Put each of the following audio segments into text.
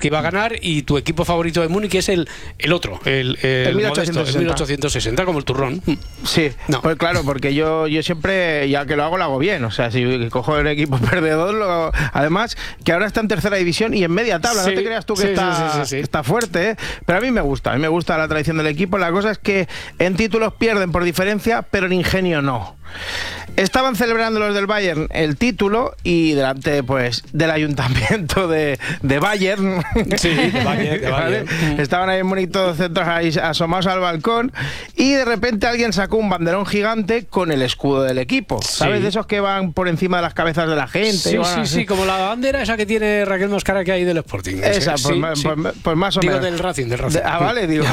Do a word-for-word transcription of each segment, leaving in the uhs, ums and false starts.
que iba a ganar, y tu equipo favorito de Múnich es el, el otro, el, el, el, mil ochocientos sesenta. Modesto, el mil ochocientos sesenta, como el turrón. Sí, no. Pues claro, porque yo, yo siempre, ya que lo hago, lo hago bien. O sea, si cojo el equipo perdedor, lo, además, que ahora está en tercera división y en media tabla. Sí, no te creas tú que, sí, está, sí, sí, sí, sí. que está fuerte, ¿eh? Pero a mí me gusta, a mí me gusta la tradición del equipo. La cosa es que en títulos pierden por diferencia, pero en ingenio no. Estaban celebrando los del Bayern el título y delante, pues, del ayuntamiento de, de Bayern. Sí, de Bayern, de Bayern. ¿Vale? Estaban ahí en bonitos centros ahí asomados al balcón y de repente alguien sacó un banderón gigante con el escudo del equipo. Sí. ¿Sabes? De esos que van por encima de las cabezas de la gente. Sí, sí, así. sí, como la bandera esa que tiene Raquel Moscara que hay del Sporting. Esa, pues, sí, pues, sí. Pues, pues más o digo, menos. del Racing, del Racing. De, ah, vale, digo.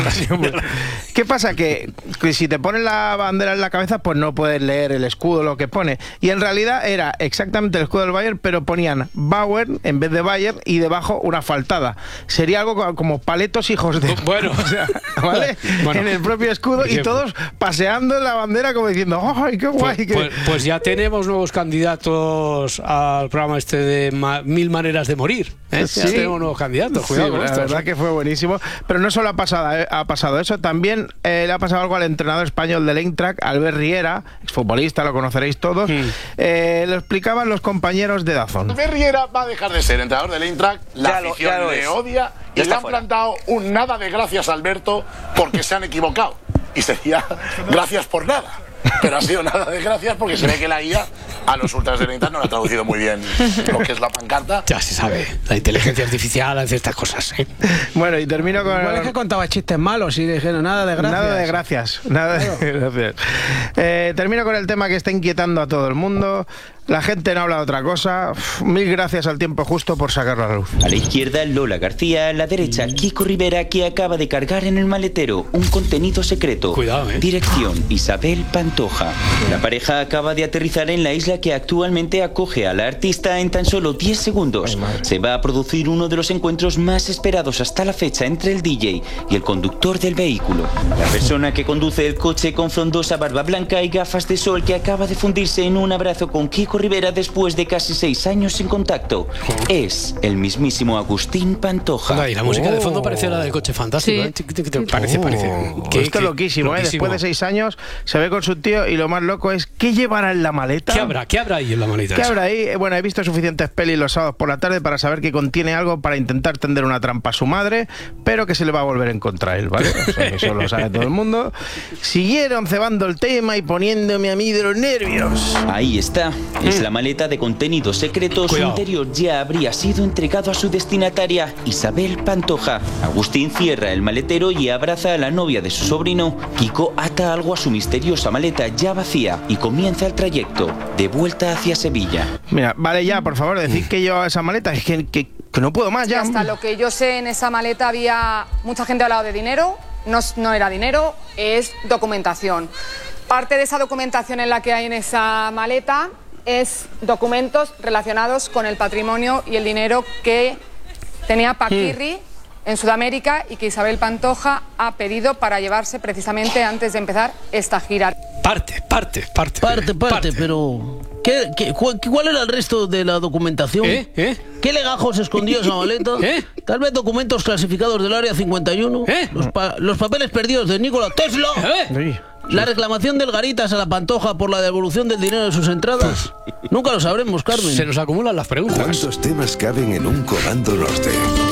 ¿Qué pasa? Que, que si te ponen la bandera en la cabeza, pues no puedes leer el escudo, lo que pone. Y en realidad era exactamente el escudo del Bayern, pero ponían Bauer en vez de Bayern y debajo una faltada. Sería algo como paletos hijos de... Bueno, o sea, ¿vale? Bueno, en el propio escudo y todos paseando en la bandera como diciendo ¡ay, qué guay! Pues, qué... pues, pues ya tenemos nuevos candidatos al programa este de ma Mil Maneras de Morir. ¿eh? Sí. Ya tenemos nuevos candidatos. Cuidado Sí, con la esto. verdad que fue buenísimo. Pero no solo ha pasado, eh, ha pasado eso, también eh, le ha pasado algo al entrenador español del Eintracht, Albert Riera, exfutbolista, lo conoceréis todos. Mm. Eh, lo explicaban los compañeros de Dazón. Albert Riera va a dejar de ser entrenador del Eintracht, la ya afición lo, le odia y ya le han fuera. plantado un nada de gracias a Alberto porque se han equivocado. Y sería gracias por nada. Pero ha sido nada de gracias porque se ve que la I A a los ultras del Eintracht no lo ha traducido muy bien lo que es la pancarta. Ya se sabe, la inteligencia artificial hace estas cosas, ¿eh? Bueno, y termino con... Igual es que contaba chistes malos y dijeron nada de gracias. Nada de gracias, nada de gracias. Eh, termino con el tema que está inquietando a todo el mundo. La gente no habla de otra cosa. Uf, mil gracias al Tiempo Justo por sacarlo a la luz. A la izquierda, Lola García. A la derecha, Kiko Rivera, que acaba de cargar en el maletero un contenido secreto. Cuidado, ¿eh? Dirección, Isabel Pantoja. La pareja acaba de aterrizar en la isla que actualmente acoge a la artista en tan solo diez segundos. Se va a producir uno de los encuentros más esperados hasta la fecha entre el D J y el conductor del vehículo. La persona que conduce el coche con frondosa barba blanca y gafas de sol que acaba de fundirse en un abrazo con Kiko Rivera después de casi seis años sin contacto es el mismísimo Agustín Pantoja. Anda, y la música oh. de fondo parece la del Coche Fantástico. Sí. ¿eh? Parece, oh. parece. ¿Qué, Esto es loquísimo, ¿eh? Después de seis años se ve con su tío y lo más loco es ¿qué llevará en la maleta? ¿Qué habrá? ¿Qué habrá ahí en la maleta? ¿Qué esa? habrá ahí? Bueno, he visto suficientes pelis los sábados por la tarde para saber que contiene algo para intentar tender una trampa a su madre, pero que se le va a volver en contra a él, ¿vale? O sea, eso lo sabe todo el mundo. Siguieron cebando el tema y poniéndome a mí de los nervios. Ahí está. Es la maleta de contenido secreto. Su interior ya habría sido entregado a su destinataria, Isabel Pantoja. Agustín cierra el maletero y abraza a la novia de su sobrino. Kiko ata algo a su misteriosa maleta ya vacía y comienza el trayecto de vuelta hacia Sevilla. Mira, vale ya, por favor, decid que llevaba esa maleta. Es que, que, que no puedo más ya. Y hasta lo que yo sé, en esa maleta había mucha gente hablado de dinero. No, no era dinero, es documentación. Parte de esa documentación en la que hay en esa maleta es documentos relacionados con el patrimonio y el dinero que tenía Paquirri mm. en Sudamérica y que Isabel Pantoja ha pedido para llevarse precisamente antes de empezar esta gira. Parte, parte, parte. Parte, parte, parte. pero... ¿qué, qué, cuál, ¿Cuál era el resto de la documentación? ¿Eh? ¿Eh? ¿Qué legajos escondió esa maleta? ¿Eh? Tal vez documentos clasificados del Área cincuenta y uno. ¿Eh? Los, pa los papeles perdidos de Nikola Tesla. ¿Eh? La reclamación del Garitas a la Pantoja por la devolución del dinero de sus entradas. Nunca lo sabremos, Carmen. Se nos acumulan las preguntas. ¿Cuántos temas caben en un Comando Norte?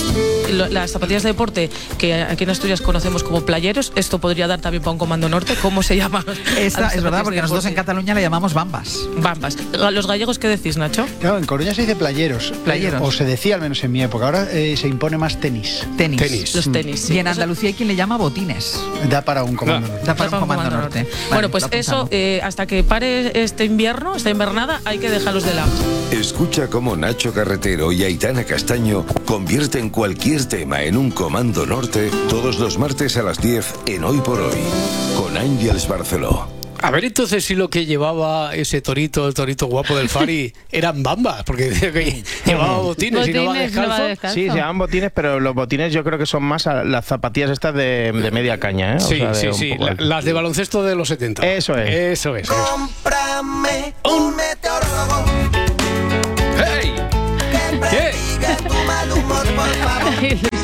Las zapatillas de deporte que aquí en Asturias conocemos como playeros, esto podría dar también para un Comando Norte. ¿Cómo se llama? Esta es verdad, porque nosotros en Cataluña le llamamos bambas. Bambas. ¿Los gallegos qué decís, Nacho? Claro, en Coruña se dice playeros. Playeros. O se decía al menos en mi época. Ahora eh, se impone más tenis. Tenis. Tenis. Los tenis, sí. Y en Andalucía hay quien le llama botines. Da para un Comando no. Norte. Da para, da para un Comando, comando Norte. norte. Vale, bueno, pues eso, eh, hasta que pare este invierno, esta invernada, hay que dejarlos de lado. Escucha cómo Nacho Carretero y Aitana Castaño convierten cualquier tema en un Comando Norte todos los martes a las diez en Hoy por Hoy, con Ángeles Barceló. A ver, entonces, si lo que llevaba ese torito, el torito guapo del Fari, eran bambas, porque decía que llevaba botines, botines y no va descalzo. No va descalzo. Sí, se llaman botines, pero los botines yo creo que son más a las zapatillas estas de, de media caña, ¿eh? Sí, o sea, sí, sí, la, las de baloncesto de los setenta. Eso es. Eso es. Eso. Cómprame un meteorólogo. ¡Hey! ¿Qué? Tu mal humor, por favor.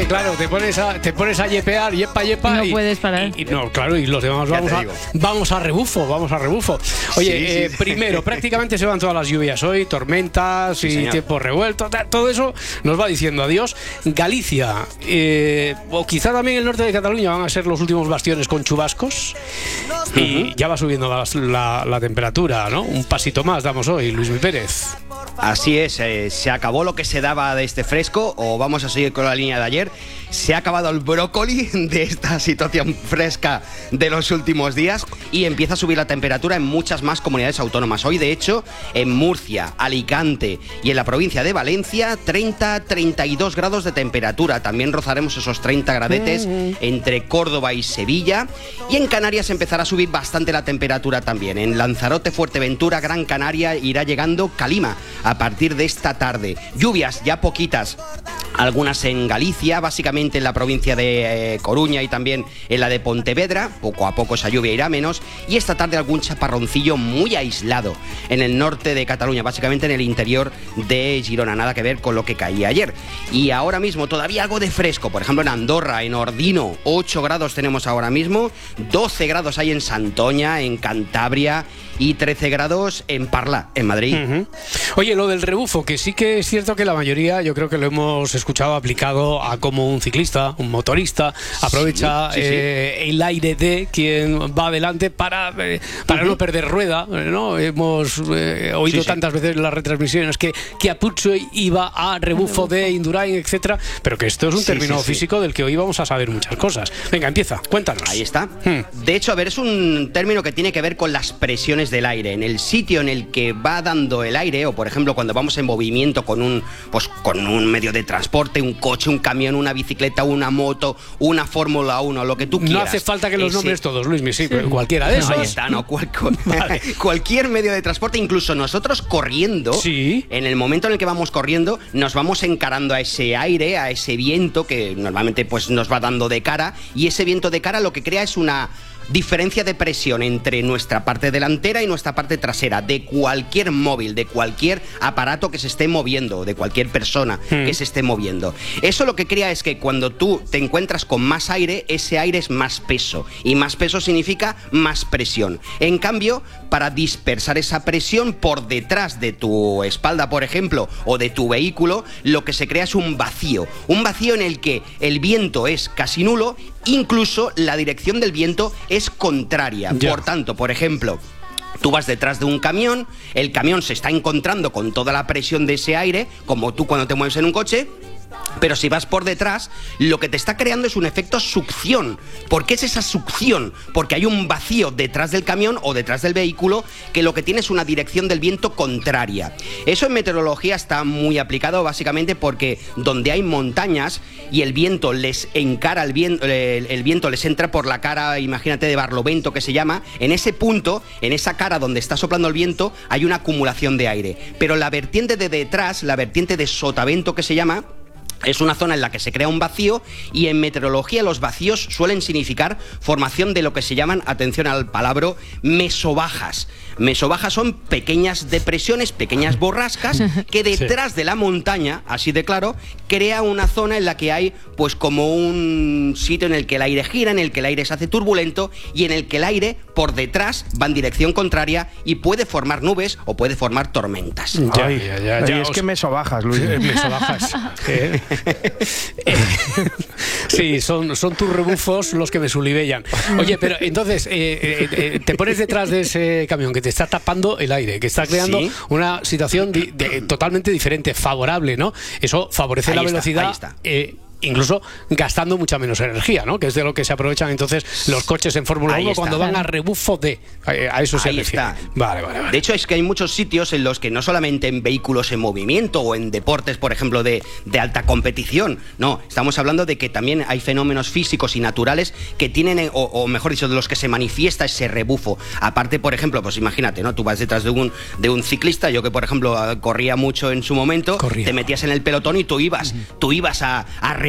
que claro, te pones a, te pones a yepear, yepa, yepa. Y no y, puedes parar. Y, y no, claro, y los demás vamos a, vamos a rebufo, vamos a rebufo. Oye, sí, eh, sí. primero, prácticamente se van todas las lluvias hoy, tormentas sí, y señor. tiempos revueltos, todo eso nos va diciendo adiós. Galicia, eh, o quizá también el norte de Cataluña van a ser los últimos bastiones con chubascos. Uh-huh. Y ya va subiendo la, la, la temperatura, ¿no? Un pasito más damos hoy, Luis Mi Pérez. Así es, eh, se acabó lo que se daba de este fresco, o vamos a seguir con la línea de ayer. Se ha acabado el brócoli de esta situación fresca de los últimos días y empieza a subir la temperatura en muchas más comunidades autónomas. Hoy, de hecho, en Murcia, Alicante y en la provincia de Valencia, treinta a treinta y dos grados de temperatura. También rozaremos esos treinta gradetes entre Córdoba y Sevilla. Y en Canarias empezará a subir bastante la temperatura también. En Lanzarote, Fuerteventura, Gran Canaria irá llegando Calima a partir de esta tarde. Lluvias ya poquitas, algunas en Galicia, básicamente en la provincia de eh, Coruña y también en la de Pontevedra. Poco a poco esa lluvia irá menos. Y esta tarde algún chaparroncillo muy aislado en el norte de Cataluña, básicamente en el interior de Girona. Nada que ver con lo que caía ayer. Y ahora mismo todavía algo de fresco. Por ejemplo, en Andorra, en Ordino, ocho grados tenemos ahora mismo. doce grados hay en Santoña, en Cantabria, y trece grados en Parla, en Madrid. Uh-huh. Oye, lo del rebufo, que sí que es cierto que la mayoría, yo creo que lo hemos escuchado aplicado a como un ciclista, un motorista, aprovecha sí, sí, eh, sí. el aire de quien va adelante para, eh, para uh-huh. no perder rueda, ¿no? Hemos eh, oído sí, tantas sí. veces en las retransmisiones que, que Apuzzo iba a rebufo de Indurain, etcétera, pero que esto es un sí, término sí, físico sí. del que hoy vamos a saber muchas cosas. Venga, empieza, cuéntanos. Ahí está. Hmm. De hecho, a ver, es un término que tiene que ver con las presiones del aire. En el sitio en el que va dando el aire, o por ejemplo cuando vamos en movimiento con un, pues, con un medio de transporte, un coche, un camión, una bicicleta, una moto, una Fórmula uno, lo que tú quieras. No hace falta que los Ese... nombres todos, Luis, sí, sí. Pero cualquiera de esos. Ahí está, no, cual, cual, vale. cualquier medio de transporte, incluso nosotros corriendo, sí. en el momento en el que vamos corriendo, nos vamos encarando a ese aire, a ese viento que normalmente pues, nos va dando de cara, y ese viento de cara lo que crea es una diferencia de presión entre nuestra parte delantera y nuestra parte trasera de cualquier móvil, de cualquier aparato que se esté moviendo, de cualquier persona mm. que se esté moviendo. Eso lo que crea es que cuando tú te encuentras con más aire, ese aire es más peso, y más peso significa más presión. En cambio, para dispersar esa presión por detrás de tu espalda, por ejemplo, o de tu vehículo, lo que se crea es un vacío, un vacío en el que el viento es casi nulo, incluso la dirección del viento es contraria. Yeah. Por tanto, por ejemplo, tú vas detrás de un camión, el camión se está encontrando con toda la presión de ese aire, como tú cuando te mueves en un coche, pero si vas por detrás, lo que te está creando es un efecto succión. ¿Por qué es esa succión? Porque hay un vacío detrás del camión o detrás del vehículo que lo que tiene es una dirección del viento contraria. Eso en meteorología está muy aplicado básicamente porque donde hay montañas y el viento les encara, el viento, el, el viento les entra por la cara, imagínate, de barlovento que se llama, en ese punto, en esa cara donde está soplando el viento, hay una acumulación de aire. Pero la vertiente de detrás, la vertiente de sotavento que se llama, es una zona en la que se crea un vacío, y en meteorología los vacíos suelen significar formación de lo que se llaman, atención al palabra, mesobajas. Mesobajas son pequeñas depresiones, pequeñas borrascas que detrás sí. de la montaña, así de claro, crea una zona en la que hay pues como un sitio en el que el aire gira, en el que el aire se hace turbulento y en el que el aire por detrás va en dirección contraria y puede formar nubes o puede formar tormentas. Ya, Ay, ya, ya, ya. Es que mesobajas, Luis. Mesobajas. ¿Eh? Sí, son, son tus rebufos los que me sulibellan. Oye, pero entonces eh, eh, eh, te pones detrás de ese camión que te está tapando el aire, que está creando ¿Sí? una situación de, de, totalmente diferente, favorable, ¿no? Eso favorece ahí la está, velocidad. Ahí está. Eh, incluso gastando mucha menos energía, ¿no? Que es de lo que se aprovechan entonces los coches en Fórmula uno cuando van a rebufo de... A eso se Ahí refiere. Está. Vale, vale, vale. De hecho, es que hay muchos sitios en los que no solamente en vehículos en movimiento o en deportes, por ejemplo, de, de alta competición, no, estamos hablando de que también hay fenómenos físicos y naturales que tienen, o, o mejor dicho, de los que se manifiesta ese rebufo. Aparte, por ejemplo, pues imagínate, ¿no? Tú vas detrás de un, de un ciclista, yo que, por ejemplo, corría mucho en su momento, corría. Te metías en el pelotón y tú ibas, uh-huh. tú ibas a, a rebufar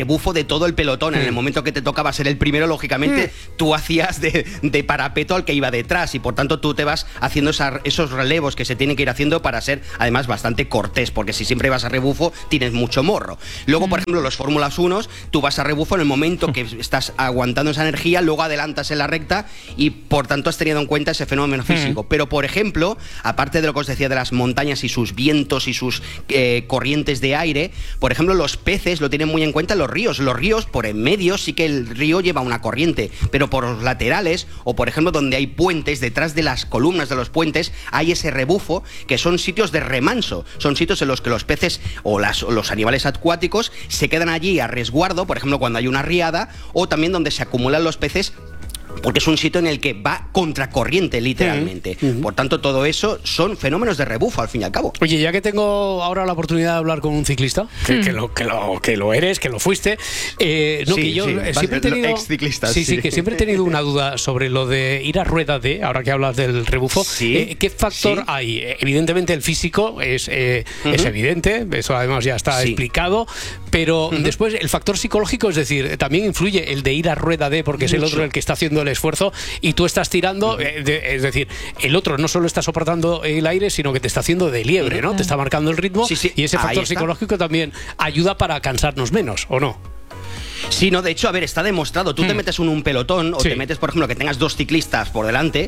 rebufo de todo el pelotón. En el momento que te tocaba ser el primero, lógicamente, tú hacías de, de parapeto al que iba detrás y por tanto tú te vas haciendo esa, esos relevos que se tienen que ir haciendo para ser además bastante cortés, porque si siempre vas a rebufo tienes mucho morro. Luego, por ejemplo, los Fórmulas uno, tú vas a rebufo en el momento que estás aguantando esa energía, luego adelantas en la recta y por tanto has tenido en cuenta ese fenómeno físico. Mm. Pero, por ejemplo, aparte de lo que os decía de las montañas y sus vientos y sus eh, corrientes de aire, por ejemplo, los peces lo tienen muy en cuenta los ríos. Los ríos, por en medio, sí que el río lleva una corriente, pero por los laterales, o por ejemplo, donde hay puentes, detrás de las columnas de los puentes, hay ese rebufo, que son sitios de remanso. Son sitios en los que los peces o, las, o los animales acuáticos se quedan allí a resguardo, por ejemplo, cuando hay una riada, o también donde se acumulan los peces, porque es un sitio en el que va contracorriente, literalmente. Uh-huh. Por tanto, todo eso son fenómenos de rebufo, al fin y al cabo. Oye, ya que tengo ahora la oportunidad de hablar con un ciclista, que, mm. que, lo, que, lo, que lo eres, que lo fuiste, eh, no, sí, que yo sí, siempre he tenido... Ex-ciclistas, sí, sí, sí, que siempre he tenido una duda sobre lo de ir a rueda D, ahora que hablas del rebufo. Sí, eh, ¿Qué factor sí. hay? Evidentemente el físico es, eh, uh-huh. es evidente, eso además ya está sí. explicado, pero uh-huh. después el factor psicológico, es decir, también influye el de ir a rueda D, porque Mucho. es el otro el que está haciendo el esfuerzo y tú estás tirando, eh, de, es decir, el otro no solo está soportando el aire, sino que te está haciendo de liebre, ¿no? Te está marcando el ritmo sí, sí. y ese factor psicológico también ayuda para cansarnos menos, ¿o no? Sí, no, de hecho, a ver, está demostrado. Tú mm. te metes en un pelotón o sí. te metes, por ejemplo, que tengas dos ciclistas por delante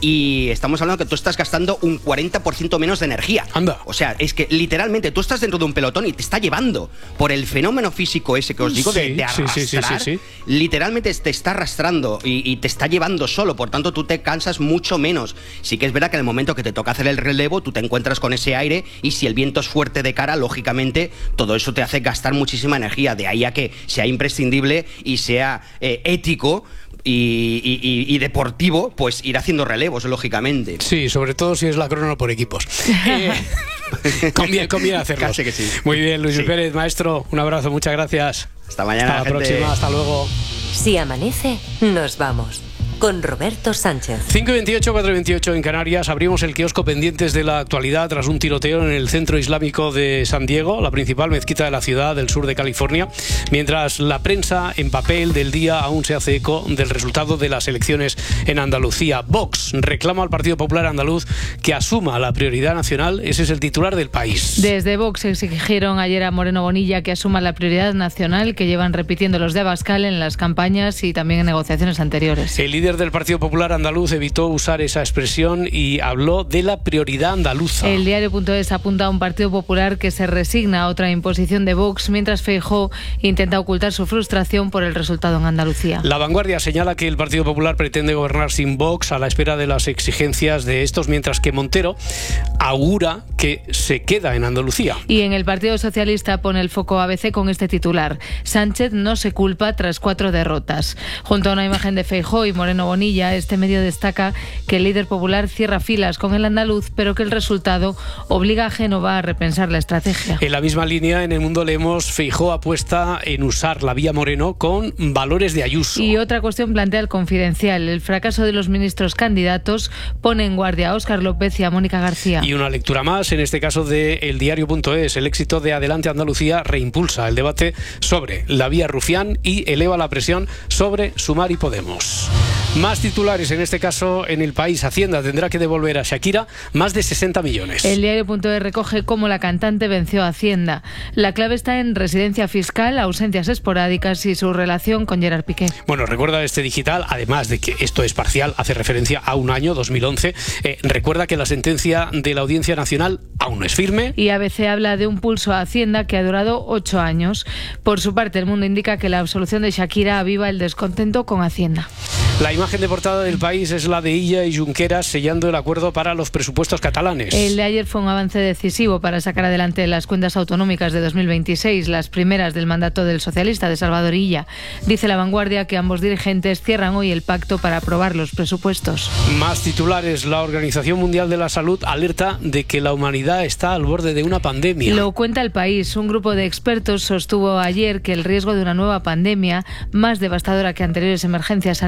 y estamos hablando que tú estás gastando un cuarenta por ciento menos de energía. Anda. O sea, es que literalmente tú estás dentro de un pelotón y te está llevando por el fenómeno físico ese que os digo sí, de, de arrastrar. Sí, sí, sí, sí, sí. Literalmente te está arrastrando y, y te está llevando solo. Por tanto, tú te cansas mucho menos. Sí que es verdad que en el momento que te toca hacer el relevo, tú te encuentras con ese aire y si el viento es fuerte de cara, lógicamente, todo eso te hace gastar muchísima energía. De ahí a que sea imprescindible y sea eh, ético y, y, y deportivo, pues ir haciendo relevos, lógicamente. Sí, sobre todo si es la crono por equipos. eh, conviene, conviene hacerlo. Casi que sí. Muy bien, Luis sí. Pérez, maestro, un abrazo, muchas gracias. Hasta mañana, Hasta la gente. próxima, hasta luego. Si amanece, nos vamos. Con Roberto Sánchez. cinco y veintiocho, cuatro y veintiocho en Canarias. Abrimos el kiosco pendientes de la actualidad tras un tiroteo en el centro islámico de San Diego, la principal mezquita de la ciudad del sur de California, mientras la prensa en papel del día aún se hace eco del resultado de las elecciones en Andalucía. Vox reclama al Partido Popular andaluz que asuma la prioridad nacional. Ese es el titular del País. Desde Vox exigieron ayer a Moreno Bonilla que asuma la prioridad nacional que llevan repitiendo los de Abascal en las campañas y también en negociaciones anteriores. El líder del Partido Popular andaluz evitó usar esa expresión y habló de la prioridad andaluza. El diario.es apunta a un Partido Popular que se resigna a otra imposición de Vox, mientras Feijóo intenta ocultar su frustración por el resultado en Andalucía. La Vanguardia señala que el Partido Popular pretende gobernar sin Vox a la espera de las exigencias de estos, mientras que Montero augura que se queda en Andalucía. Y en el Partido Socialista pone el foco A B C con este titular: Sánchez no se culpa tras cuatro derrotas. Junto a una imagen de Feijóo y Moreno Bonilla, este medio destaca que el líder popular cierra filas con el andaluz, pero que el resultado obliga a Génova a repensar la estrategia. En la misma línea, en El Mundo leemos: Feijóo apuesta en usar la vía Moreno con valores de Ayuso. Y otra cuestión plantea el Confidencial: el fracaso de los ministros candidatos pone en guardia a Óscar López y a Mónica García. Y una lectura más, en este caso de El Diario.es: el éxito de Adelante Andalucía reimpulsa el debate sobre la vía Rufián y eleva la presión sobre Sumar y Podemos. Más titulares, en este caso en El País. Hacienda tendrá que devolver a Shakira más de sesenta millones. El diario.es recoge cómo la cantante venció a Hacienda. La clave está en residencia fiscal, ausencias esporádicas y su relación con Gerard Piqué. Bueno, recuerda este digital, además de que esto es parcial, hace referencia a un año, dos mil once. Eh, recuerda que la sentencia de la Audiencia Nacional aún no es firme. Y A B C habla de un pulso a Hacienda que ha durado ocho años. Por su parte, El Mundo indica que la absolución de Shakira aviva el descontento con Hacienda. La imagen de portada del País es la de Illa y Junqueras sellando el acuerdo para los presupuestos catalanes. El de ayer fue un avance decisivo para sacar adelante las cuentas autonómicas de dos mil veintiséis, las primeras del mandato del socialista de Salvador Illa. Dice La Vanguardia que ambos dirigentes cierran hoy el pacto para aprobar los presupuestos. Más titulares. La Organización Mundial de la Salud alerta de que la humanidad está al borde de una pandemia. Lo cuenta El País. Un grupo de expertos sostuvo ayer que el riesgo de una nueva pandemia, más devastadora que anteriores emergencias sanitarias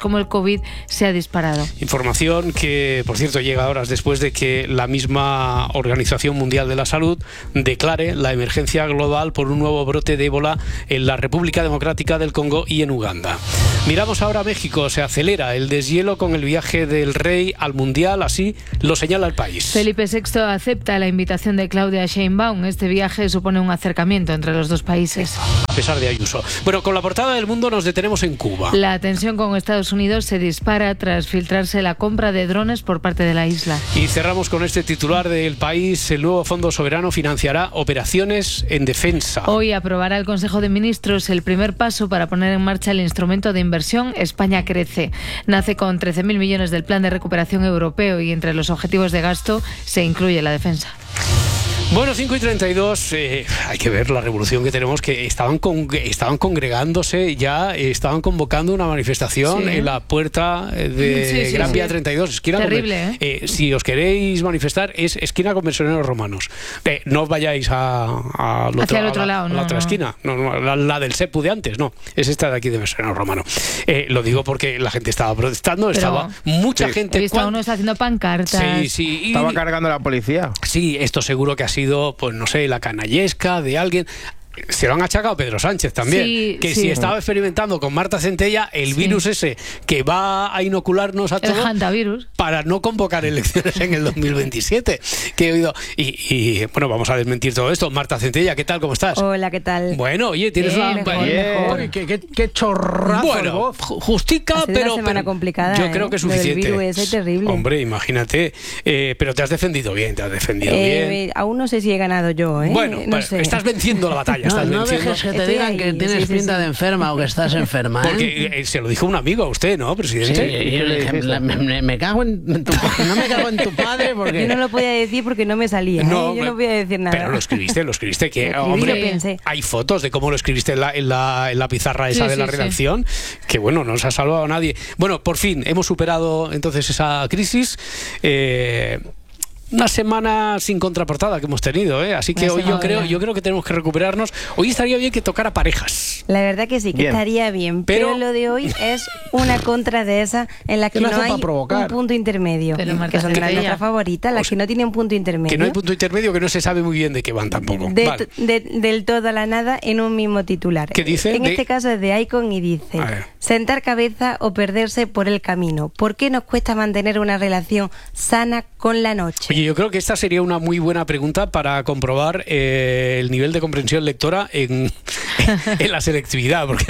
como el COVID se ha disparado. Información que, por cierto, llega horas después de que la misma Organización Mundial de la Salud declare la emergencia global por un nuevo brote de ébola en la República Democrática del Congo y en Uganda. Miramos ahora a México. Se acelera el deshielo con el viaje del rey al Mundial, así lo señala el país. Felipe sexto acepta la invitación de Claudia Sheinbaum. Este viaje supone un acercamiento entre los dos países. A pesar de Ayuso. Bueno, con la portada del Mundo nos detenemos en Cuba. La tensión con Estados Unidos se dispara tras filtrarse la compra de drones por parte de la isla. Y cerramos con este titular del país. El nuevo Fondo Soberano financiará operaciones en defensa. Hoy aprobará el Consejo de Ministros el primer paso para poner en marcha el instrumento de inversión España Crece. Nace con trece mil millones del Plan de Recuperación Europeo y entre los objetivos de gasto se incluye la defensa. Bueno, cinco y treinta y dos, eh, hay que ver la revolución que tenemos, que estaban con, estaban congregándose ya, eh, estaban convocando una manifestación sí. en la puerta de sí, sí, Gran Vía sí. treinta y dos, esquina Terrible, con, ¿eh? Eh, si os queréis manifestar, es esquina con Mercenarios Romanos. Eh, no os vayáis a, a, Hacia otro, el otro a la, lado, a la no, otra no. esquina, no, no, la, la del Sepu de antes, no, es esta de aquí de Mercenarios Romanos. Eh, lo digo porque la gente estaba protestando, Pero estaba mucha sí. gente. He visto a uno está haciendo pancartas. Sí, sí. Y, estaba cargando la policía. Sí, esto seguro que ha sido, pues no sé, la canallesca de alguien. Se lo han achacado a Pedro Sánchez también, sí, que sí. si estaba experimentando con Marta Centella el sí. virus ese que va a inocularnos a todos para no convocar elecciones en el dos mil veintisiete, que he oído. Y, y bueno, vamos a desmentir todo esto. Marta Centella, ¿qué tal? ¿Cómo estás? Hola, ¿qué tal? Bueno, oye, tienes bien, una... Mejor, bien. mejor. ¿Qué, qué, qué chorrazo bueno, de voz. justica, ha sido pero... una semana pero complicada, yo ¿eh? creo que es Lo del suficiente. virus ese terrible. Hombre, imagínate. Eh, pero te has defendido bien, te has defendido eh, bien. Aún no sé si he ganado yo, ¿eh? Bueno, no bueno sé. estás venciendo la batalla. No, estás no venciendo. dejes que te Estoy digan ahí, que tienes sí, sí, pinta sí. de enferma o que estás enferma, ¿eh? Porque eh, se lo dijo un amigo a usted, ¿no, presidente? Sí, yo le dije, me, me, me cago en tu no me cago en tu padre porque... Yo no lo podía decir porque no me salía, no, ¿eh? Yo no voy a decir nada. Pero lo escribiste, lo escribiste. Que, lo hombre, lo pensé. Hay fotos de cómo lo escribiste en la, en la, en la pizarra esa sí, de sí, la redacción, sí. que bueno, no se ha salvado a nadie. Bueno, por fin, hemos superado entonces esa crisis. Eh... Una semana sin contraportada que hemos tenido, ¿eh? Así que hoy yo creo, yo creo que tenemos que recuperarnos. Hoy estaría bien que tocara parejas. La verdad que sí, que bien. estaría bien. Pero, pero lo de hoy es una contra de esa en la que no hay un punto intermedio. Pero que son las nuestras favoritas, las o sea, que no tienen punto intermedio. Que no hay punto intermedio, que no se sabe muy bien de qué van tampoco. De, vale. de, del todo a la nada en un mismo titular. ¿Qué dice? En de... este caso es de Icon y dice: sentar cabeza o perderse por el camino. ¿Por qué nos cuesta mantener una relación sana con la noche? Oye, yo creo que esta sería una muy buena pregunta para comprobar eh, el nivel de comprensión lectora en, en la selectividad, porque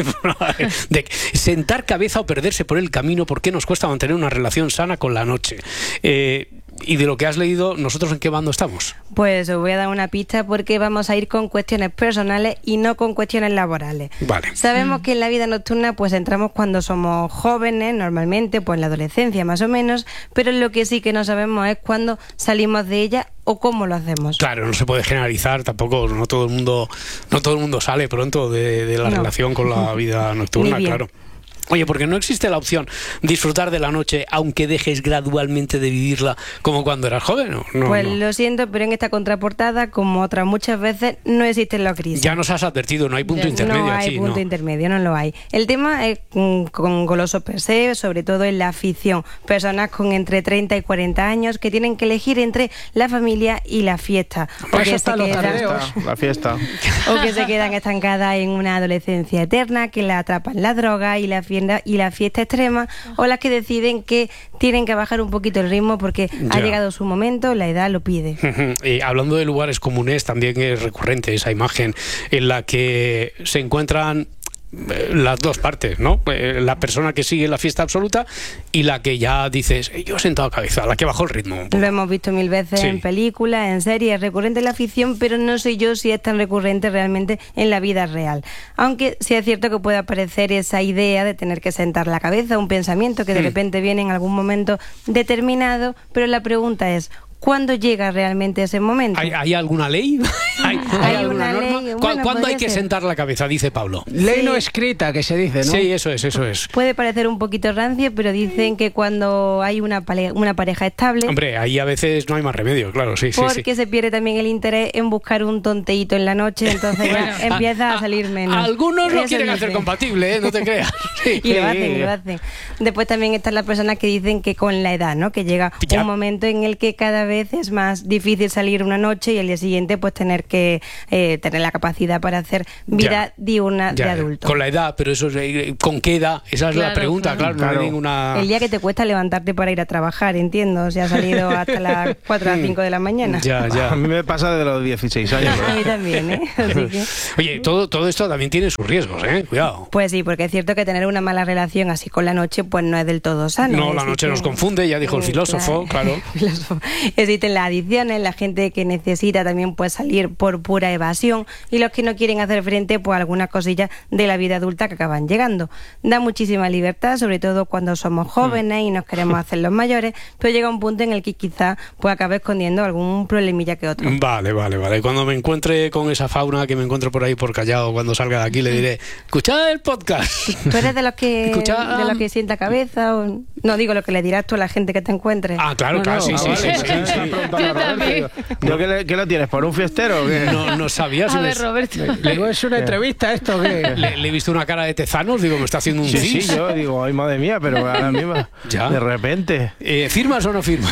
de sentar cabeza o perderse por el camino, ¿por qué nos cuesta mantener una relación sana con la noche? Eh, y de lo que has leído, ¿nosotros en qué bando estamos? Pues os voy a dar una pista porque vamos a ir con cuestiones personales y no con cuestiones laborales. Vale. Sabemos mm. que en la vida nocturna pues entramos cuando somos jóvenes, normalmente pues en la adolescencia más o menos, pero lo que sí que no sabemos es cuándo salimos de ella o cómo lo hacemos. Claro, no se puede generalizar tampoco, no todo el mundo, no todo el mundo sale pronto de, de la no. relación con la vida nocturna, claro. Oye, porque no existe la opción disfrutar de la noche aunque dejes gradualmente de vivirla como cuando eras joven, ¿no? no pues no. lo siento, pero en esta contraportada, como otras muchas veces, no existen los grises. Ya nos has advertido, no hay punto ya, intermedio no aquí. Hay punto no hay intermedio, no lo hay. El tema es con, con goloso per se, sobre todo en la afición. Personas con entre treinta y cuarenta años que tienen que elegir entre la familia y la fiesta. Por eso están los tareos. La fiesta. O que se quedan estancadas en una adolescencia eterna, que la atrapan la droga y la fiesta y la fiesta extrema, o las que deciden que tienen que bajar un poquito el ritmo porque ya. ha llegado su momento, la edad lo pide. Y hablando de lugares comunes, también es recurrente esa imagen en la que se encuentran las dos partes, ¿no? La persona que sigue la fiesta absoluta y la que ya dices, yo he sentado cabeza, la que bajó el ritmo. Lo hemos visto mil veces sí. en películas, en series, es recurrente en la ficción, pero no sé yo si es tan recurrente realmente en la vida real. Aunque sí es cierto que puede aparecer esa idea de tener que sentar la cabeza, un pensamiento que de repente viene en algún momento determinado, pero la pregunta es, ¿cuándo llega realmente ese momento? ¿Hay, hay alguna ley? ¿Hay, ¿Hay, ¿hay alguna una norma? ley? ¿Cu Bueno, ¿Cuándo hay podría que ser. sentar la cabeza? Dice Pablo. Ley Sí. no escrita, que se dice, ¿no? Sí, eso es, eso es. Puede parecer un poquito rancio, pero dicen que cuando hay una, pale- una pareja estable... Hombre, ahí a veces no hay más remedio, claro, sí, sí, porque sí. se pierde también el interés en buscar un tonteíto en la noche, entonces Bueno, ya empieza a, a salir menos. Algunos lo Eso quieren hacer dicen. compatible, ¿eh? No te creas. Sí. Y lo hacen, y lo hacen. Después también están las personas que dicen que con la edad, ¿no? Que llega Ya. un momento en el que cada vez es más difícil salir una noche y al día siguiente pues tener que eh, tener la capacidad para hacer vida Ya. diurna Ya, de adulto. con la edad, pero eso es, eh, ¿con qué edad? Esa es la Claro, pregunta, claro, claro. no hay ninguna... El día que te cuesta levantarte para ir a trabajar, entiendo. Si has salido hasta las cuatro a las cinco de la mañana. Ya, ya. A mí me pasa de los dieciséis años. A mí también, ¿eh? Así que... Oye, todo, todo esto también tiene sus riesgos, ¿eh? Cuidado. Pues sí, porque es cierto que tener una mala relación así con la noche pues no es del todo sano. No, la Existe- noche nos confunde, ya dijo el Eh, filósofo, claro. filósofo. Existen las adicciones, la gente que necesita también pues salir por pura evasión y los que no quieren hacer frente pues a algunas cosillas de la vida adulta que acaban llegando. Da muchísima libertad, sobre todo cuando somos jóvenes y nos queremos hacer los mayores, pero llega un punto en el que quizá pues acabe escondiendo algún problemilla que otro. Vale, vale, vale. Cuando me encuentre con esa fauna que me encuentro por ahí por Callao, cuando salga de aquí, le diré, escuchad el podcast. ¿Tú eres de los que Escucha, de los que sienta cabeza? O... No, digo lo que le dirás tú a la gente que te encuentre. Ah, claro, No, claro, no. sí, Ah, sí, vale. sí, sí, sí. Yo también. Yo, ¿qué, le- qué lo tienes? ¿Por un fiestero o qué? No, no sabía si A me- ver, Roberto. Le- Digo, ¿es una entrevista esto o qué? Le, le he visto una cara de tezanos, digo, me está haciendo un Sí, sí, cis. yo digo, ay madre mía, pero ahora mismo, Ya. de repente. Eh, ¿Firmas o no firmas?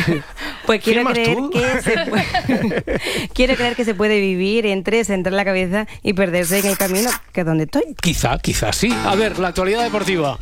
Pues quiero ¿Firmas creer, tú? que se puede, quiero creer que se puede vivir entre centrar la cabeza y perderse en el camino, que es donde estoy. Quizá, quizá sí. A ver, la actualidad deportiva.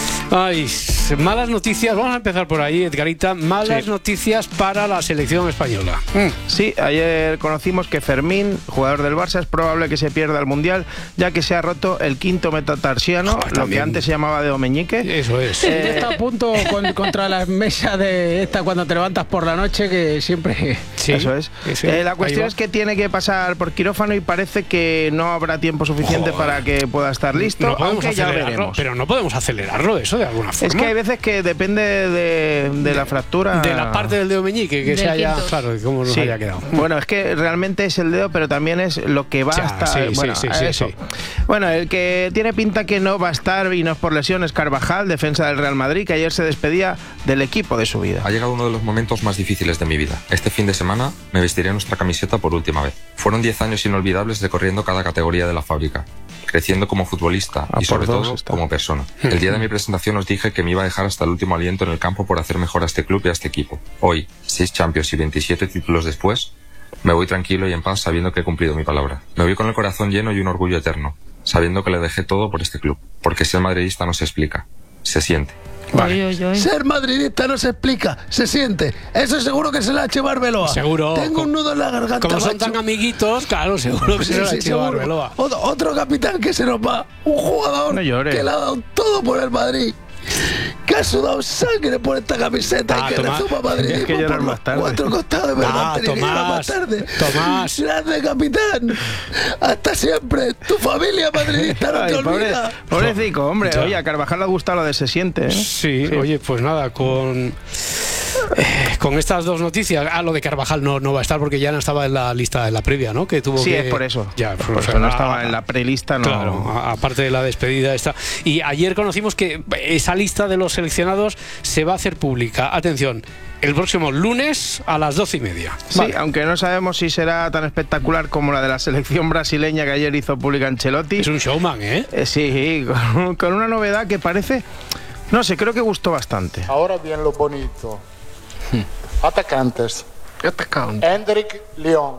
Ay, malas noticias. Vamos a empezar por ahí, Edgarita. Malas Sí. noticias para la selección española. Sí, ayer conocimos que Fermín, jugador del Barça, es probable que se pierda el Mundial, ya que se ha roto el quinto metatarsiano, Joder, lo que también. antes se llamaba dedo meñique. Eso es. Eh, Ya está a punto con- contra la mesa de esta cuando te levantas por la noche, que siempre... Sí, Eso es. sí, Eh, la ahí cuestión va. es que tiene que pasar por quirófano y parece que no habrá tiempo suficiente Joder. para que pueda estar listo, No podemos aunque ya acelerarlo, veremos. pero no podemos acelerarlo eso de alguna forma. Es que hay veces que depende de, de la fractura. de la parte del dedo meñique que Del se haya, quinto. claro, cómo nos Sí. haya quedado. Bueno, es que realmente es el dedo, pero también es lo que va Ya, hasta. sí, sí, bueno, sí, a sí, eso. sí. Bueno, el que tiene pinta que no va a estar y no es por lesiones, Carvajal, defensa del Real Madrid, que ayer se despedía del equipo de su vida. Ha llegado uno de los momentos más difíciles de mi vida. Este fin de semana me vestiré nuestra camiseta por última vez. Fueron diez años inolvidables recorriendo cada categoría de la fábrica, creciendo como futbolista Ah, y sobre por dos todo está. como persona. El día de mi presentación os dije que me iba a dejar hasta el último aliento en el campo por hacer mejor a este club y a este equipo. Hoy, seis Champions y veintisiete títulos después, me voy tranquilo y en paz sabiendo que he cumplido mi palabra. Me voy con el corazón lleno y un orgullo eterno, sabiendo que le dejé todo por este club, porque ser madridista no se explica, se siente. Oy, oy, oy. Ser madridista no se explica, se siente. Eso seguro que se la ha hecho Arbeloa. Seguro. Tengo un nudo en la garganta. Como son macho. tan amiguitos, claro, seguro que Sí, se lo ha sí, hecho seguro. Arbeloa. Otro, otro capitán que se nos va. Un jugador No llores. que le ha dado todo por el Madrid. Que ha sudado sangre por esta camiseta Ah, y que Tomás, le suma Madrid tienes que por llorar los más tarde. cuatro costados de verdad. Ah, tenía que llorar más Tomás, tarde. Tomás. Grande capitán. Hasta siempre. Tu familia madridista no Ay, te pobre, olvida. pobrecito, hombre. Ya. Oye, a Carvajal le ha gustado lo de se siente. ¿eh? Sí, oye, pues nada, con eh, con estas dos noticias, ah, lo de Carvajal no, no va a estar porque ya no estaba en la lista, en la previa, ¿no? Que tuvo Sí, que... es por eso. Ya, Por o eso sea, no a- estaba en la prelista, no. Claro, a- aparte de la despedida esta. Y ayer conocimos que esa lista de los seleccionados se va a hacer pública. Atención, el próximo lunes a las doce y media. Sí, Vale. aunque no sabemos si será tan espectacular como la de la selección brasileña que ayer hizo pública Ancelotti. Es un showman, ¿eh? Eh, sí, con, con una novedad que parece, no sé, creo que gustó bastante. Ahora bien lo bonito. Atacantes. Hendrik León.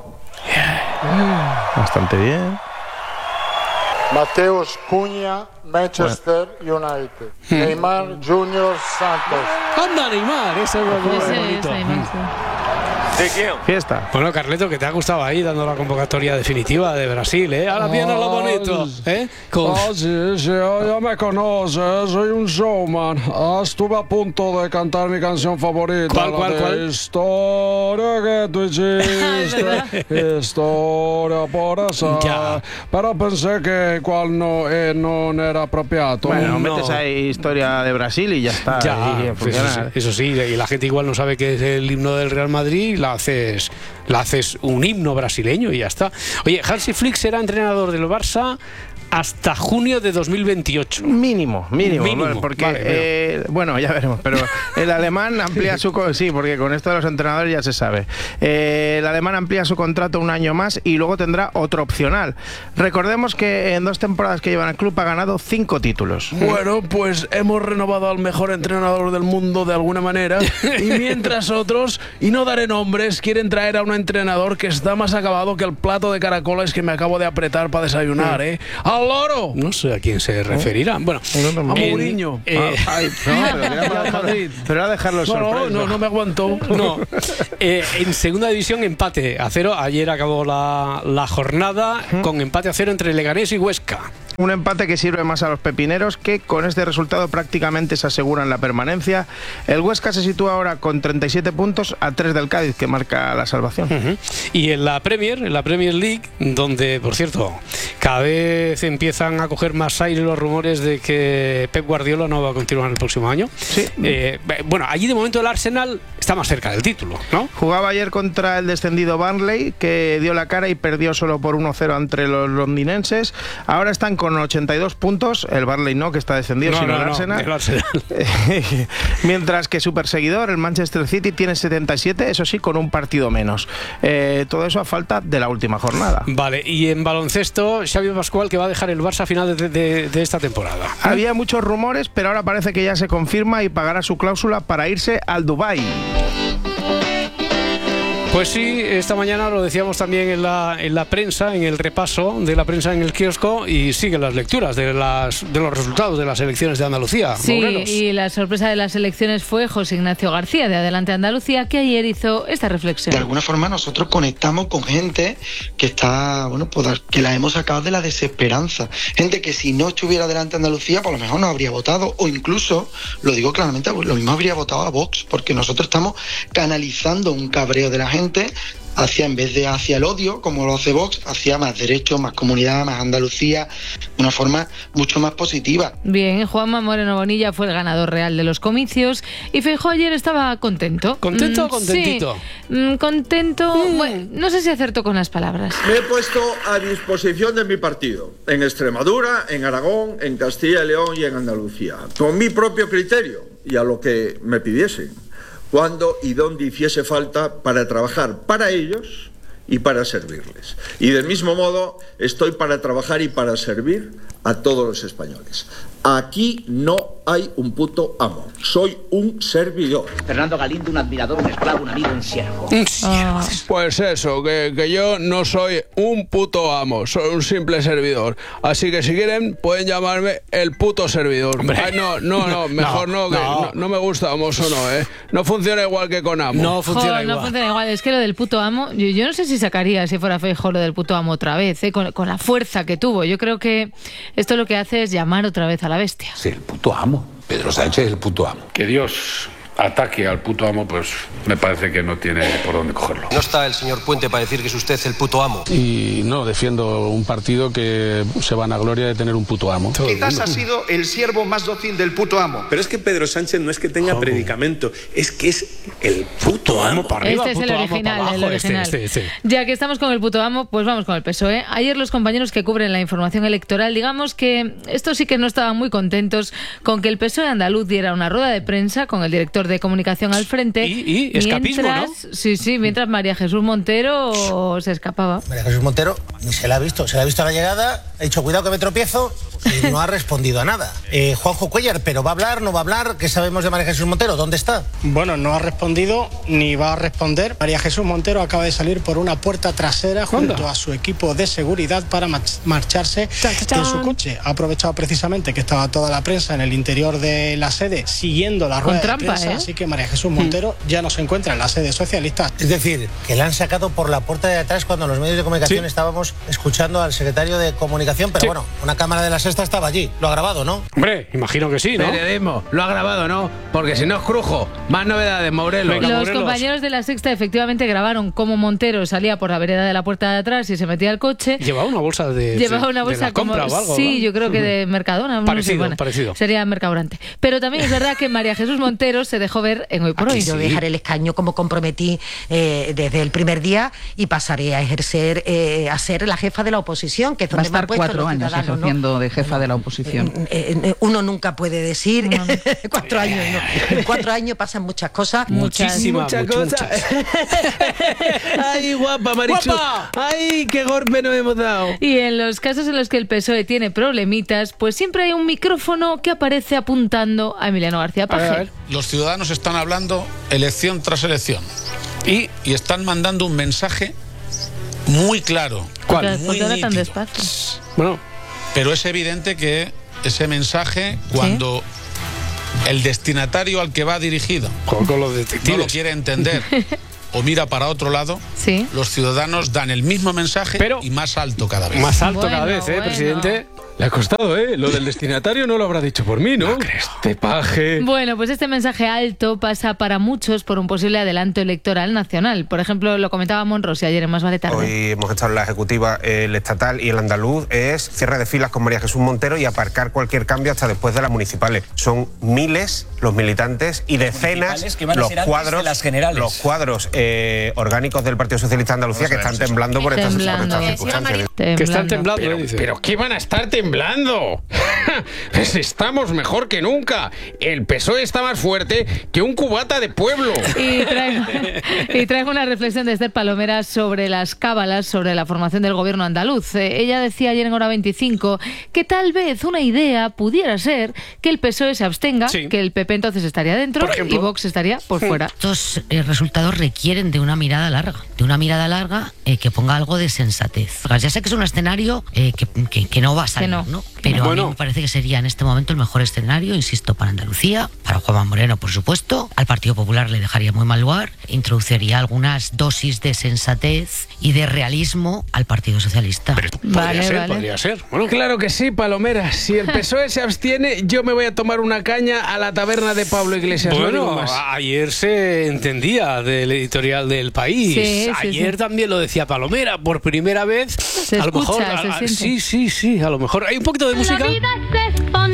Bastante bien. Mateus Cunha, Manchester United. Neymar Junior Santos. Anda, Neymar, eso es lo Ese muy es bonito. Neymar, sí. ¿De quién? Fiesta. Bueno, Carleto, que te ha gustado ahí dando la convocatoria definitiva de Brasil, ¿eh? Ahora viene lo bonito, ¿eh? Con... Ah, sí, sí, ya me conoces, soy un showman. Ah, estuve a punto de cantar mi canción favorita. ¿Cuál, cuál, de cuál? Historia que tú hiciste, historia por esa. Ya. Pero pensé que cual no, eh, no era apropiado. Bueno, no. metes ahí historia de Brasil y ya está. Ya, y pues eso, sí, eso sí, y la gente igual no sabe que es el himno del Real Madrid, la haces, la haces un himno brasileño y ya está. Oye, Hansi Flick será entrenador del Barça hasta junio de dos mil veintiocho. Mínimo, mínimo, mínimo. porque Vale, eh, bueno, ya veremos, pero el alemán amplía su co- sí, porque con esto de los entrenadores ya se sabe. Eh, el alemán amplía su contrato un año más y luego tendrá otro opcional. Recordemos que en dos temporadas que lleva en el club ha ganado cinco títulos. Bueno, pues hemos renovado al mejor entrenador del mundo de alguna manera, y mientras otros, y no daré nombres, quieren traer a un entrenador que está más acabado que el plato de caracoles que me acabo de apretar para desayunar, ¿eh? ¡Al loro! No sé a quién se referirá. Bueno, a Mourinho. Eh, Ah, ay, no, pero era dejarlo- pero era dejarlo No, sorpresa. no, no, no me aguantó. No, eh, en segunda división empate a cero. Ayer acabó la, la jornada con empate a cero entre Leganés y Huesca. Un empate que sirve más a los pepineros, que con este resultado prácticamente se aseguran la permanencia. El Huesca se sitúa ahora con treinta y siete puntos a tres del Cádiz, que marca la salvación. Uh-huh. Y en la Premier, en la Premier League, donde, por cierto, cada vez empiezan a coger más aire los rumores de que Pep Guardiola no va a continuar el próximo año. Sí. Eh, bueno, allí de momento el Arsenal está más cerca del título, ¿no? Jugaba ayer contra el descendido Burnley, que dio la cara y perdió solo por uno cero entre los londinenses. Ahora están con ochenta y dos puntos, el Burnley no, que está descendido, No, sino no, el no, Arsenal. el Arsenal. Mientras que su perseguidor, el Manchester City, tiene setenta y siete, eso sí, con un partido menos. Eh, todo eso a falta de la última jornada. Vale, y en baloncesto, Xavi Pascual, que va a dejar el Barça a final de, de, de esta temporada. Había muchos rumores, pero ahora parece que ya se confirma y pagará su cláusula para irse al Dubái. Pues sí, esta mañana lo decíamos también en la, en la prensa, en el repaso de la prensa en el kiosco, y siguen las lecturas de, las, de los resultados de las elecciones de Andalucía. Sí, Morelos. y la sorpresa de las elecciones fue José Ignacio García, de Adelante Andalucía, que ayer hizo esta reflexión. De alguna forma nosotros conectamos con gente que está, bueno, pues que la hemos sacado de la desesperanza. Gente que si no estuviera Adelante Andalucía, por lo mejor no habría votado, o incluso, lo digo claramente, lo mismo habría votado a Vox, porque nosotros estamos canalizando un cabreo de la gente hacia, en vez de hacia el odio, como lo hace Vox, hacia más derechos, más comunidad, más Andalucía, de una forma mucho más positiva. Bien, Juanma Moreno Bonilla fue el ganador real de los comicios y Feijóo ayer estaba contento. ¿Contento mm, o contentito? Sí, mm, contento, mm. Bueno, no sé si acertó con las palabras. Me he puesto a disposición de mi partido, en Extremadura, en Aragón, en Castilla y León y en Andalucía, con mi propio criterio y a lo que me pidiesen, cuando y donde hiciese falta para trabajar para ellos y para servirles. Y del mismo modo estoy para trabajar y para servir a todos los españoles. Aquí no hay un puto amo, soy un servidor. Fernando Galindo, un admirador, un esclavo, un amigo, un siervo. Un siervo. Ah. Pues eso, que, que yo no soy un puto amo, soy un simple servidor. Así que si quieren pueden llamarme el puto servidor. Ay, no, no, no, mejor no, no, que no. No, no me gusta amoso, no, ¿eh? No funciona igual que con amo. No funciona Jo, igual. No funciona igual, es que lo del puto amo, yo, yo no sé si sacaría, si fuera Feijóo, lo del puto amo otra vez, ¿eh? con, con la fuerza que tuvo. Yo creo que esto lo que hace es llamar otra vez a la bestia. Sí, el puto amo. Pedro Sánchez es el puto amo. Que Dios ataque al puto amo, pues me parece que no tiene por dónde cogerlo. No está el señor Puente para decir que es usted el puto amo. Y no, defiendo un partido que se vanagloria de tener un puto amo. Quizás ha sido el siervo más dócil del puto amo. Pero es que Pedro Sánchez no es que tenga predicamento, es que es el puto amo para arriba. Este es el original, el original. Este, este, este. Ya que estamos con el puto amo, pues vamos con el P S O E. Ayer los compañeros que cubren la información electoral, digamos que estos sí que no estaban muy contentos con que el P S O E andaluz diera una rueda de prensa con el director de comunicación al frente. Y, y escapismo, mientras, ¿no? Sí, sí, mientras María Jesús Montero se escapaba. María Jesús Montero ni se la ha visto, se la ha visto a la llegada, ha dicho cuidado que me tropiezo y no ha respondido a nada. Eh, Juanjo Cuellar, ¿pero va a hablar, no va a hablar? ¿Qué sabemos de María Jesús Montero? ¿Dónde está? Bueno, no ha respondido respondido ni va a responder. María Jesús Montero acaba de salir por una puerta trasera junto ¿Cuándo? a su equipo de seguridad para marcharse en su coche. Ha aprovechado precisamente que estaba toda la prensa en el interior de la sede siguiendo la rueda trampa, de prensa, ¿eh? así que María Jesús Montero ya no se encuentra en la sede socialista. Es decir, que la han sacado por la puerta de atrás cuando los medios de comunicación sí. estábamos escuchando al secretario de Comunicación, pero sí. bueno, una cámara de la Sexta estaba allí. Lo ha grabado, ¿no? Hombre, imagino que sí, ¿no? Periodismo, lo ha grabado, ¿no? Porque si no es crujo. Más novedades, Morelos. Venga, Los Morelos. compañeros de la Sexta efectivamente grabaron cómo Montero salía por la vereda de la puerta de atrás y se metía al coche. Llevaba una bolsa de Llevaba una bolsa de la compra como, o algo. Sí, ¿no? yo creo que de Mercadona. Parecido, no sé, bueno, parecido. Sería Mercadorante. Pero también es verdad que María Jesús Montero se dejó ver en Hoy por Hoy. Yo sí. dejaré el escaño como comprometí eh, desde el primer día y pasaré a ejercer, eh, a ser la jefa de la oposición, que es donde Va a estar me han puesto cuatro los años ciudadanos, ejerciendo ¿no? de jefa de la oposición. Eh, eh, uno nunca puede decir no. cuatro años, no. En cuatro años pasan muchas cosas. Muchísimas muchas mucho, cosas. Ay, guapa, Marichu. ¡Guapa! Ay, qué golpe nos hemos dado. Y en los casos en los que el P S O E tiene problemitas, pues siempre hay un micrófono que aparece apuntando a Emiliano García Paje. A ver, a ver. Los ciudadanos están hablando elección tras elección y, y están mandando un mensaje muy claro. ¿Cuál? Muy ¿Por qué habla tan nítido. despacio? Bueno, pero es evidente que ese mensaje, cuando ¿Sí? el destinatario al que va dirigido con, con los detectives. no lo quiere entender o mira para otro lado, ¿Sí? los ciudadanos dan el mismo mensaje, pero y más alto cada vez. Más alto bueno, cada vez, ¿eh, bueno. presidente? Le ha costado, ¿eh? Lo del destinatario no lo habrá dicho por mí, ¿no? No crees. Este paje. Bueno, pues este mensaje alto pasa para muchos por un posible adelanto electoral nacional. Por ejemplo, lo comentaba Monrosi ayer en Más Vale Tarde. Hoy hemos estado en la ejecutiva, el estatal y el andaluz. Es cierre de filas con María Jesús Montero y aparcar cualquier cambio hasta después de las municipales. Son miles los militantes y decenas que van a los ser antes cuadros, de las generales. los cuadros eh, orgánicos del Partido Socialista de Andalucía que están temblando por estas, por estas circunstancias. Que están temblando, pero, dice. pero ¿qué van a estar temblando? Pues estamos mejor que nunca. El P S O E está más fuerte que un cubata de pueblo. Y traigo, y traigo una reflexión de Esther Palomera sobre las cábalas sobre la formación del gobierno andaluz. Eh, ella decía ayer en Hora veinticinco que tal vez una idea pudiera ser que el P S O E se abstenga, sí. que el P P entonces estaría dentro y Vox estaría por sí. fuera. Estos eh, resultados requieren de una mirada larga, de una mirada larga eh, que ponga algo de sensatez. Ya sé que es un escenario eh, que, que, que no va a salir, no. ¿no? Pero bueno. a mí me parece que sería en este momento el mejor escenario, insisto, para Andalucía, para Juanma Moreno, por supuesto. Al Partido Popular le dejaría muy mal lugar, introduciría algunas dosis de sensatez y de realismo al Partido Socialista. Pero podría vale, ser, vale. podría ser. Bueno. Claro que sí, Palomera. Si el P S O E se abstiene, yo me voy a tomar una caña a la taberna de Pablo Iglesias. Bueno, no más. ayer se entendía del editorial del País. Sí, ayer sí, sí. también lo decía Palomera, por primera vez. Se a lo escucha, mejor, se a, siente. sí, sí, sí, a lo mejor. Hay un poquito de música. La vida es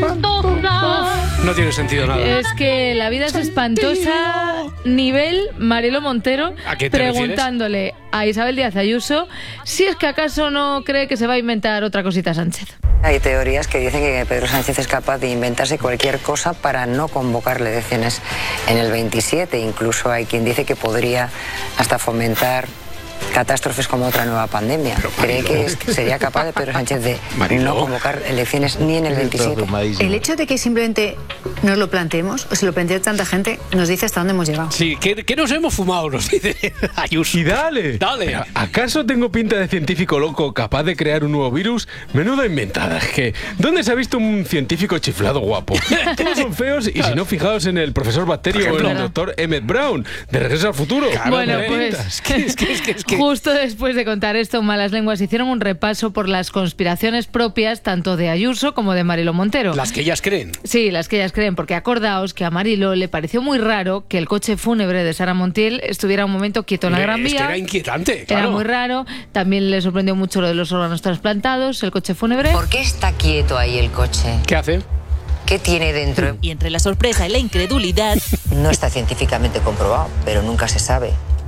espantosa. No tiene sentido nada. Es que la vida es espantosa, nivel Marilo Montero, ¿A qué te preguntándole refieres? a Isabel Díaz Ayuso si es que acaso no cree que se va a inventar otra cosita Sánchez. Hay teorías que dicen que Pedro Sánchez es capaz de inventarse cualquier cosa para no convocar elecciones en el veintisiete. Incluso hay quien dice que podría hasta fomentar catástrofes como otra nueva pandemia. ¿Cree que es- sería capaz de Pedro Sánchez de Mariló. no convocar elecciones ni en el veintisiete? El hecho de que simplemente nos lo planteemos, o se lo plantea tanta gente, nos dice hasta dónde hemos llegado. Sí, que, que nos hemos fumado, nos dice Ayuso. Y dale. Dale. Pero, ¿acaso tengo pinta de científico loco capaz de crear un nuevo virus? Menuda inventada. Es que, ¿dónde se ha visto un científico chiflado guapo? Todos son feos y si no, fijaos en el profesor Bacterio o en el doctor Emmett Brown, de Regreso al Futuro. Bueno, ¿Qué pues pintas? Es que, es que, es que... justo después de contar esto, Malas Lenguas hicieron un repaso por las conspiraciones propias tanto de Ayuso como de Mariló Montero. Las que ellas creen. Sí, las que ellas creen, porque acordaos que a Mariló le pareció muy raro que el coche fúnebre de Sara Montiel estuviera un momento quieto en la Gran Es Vía. que era inquietante, Era claro. muy raro. También le sorprendió mucho lo de los órganos trasplantados, el coche fúnebre. ¿Por qué está quieto ahí el coche? ¿Qué hace? ¿Qué tiene dentro? Y entre la sorpresa y la incredulidad, No está científicamente comprobado, pero nunca se sabe